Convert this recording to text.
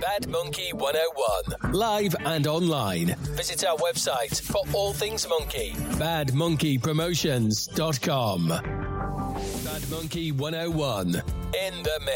Bad Monkey 101. Live and online. Visit our website for all things monkey. badmonkeypromotions.com. Bad Monkey 101. In the mix.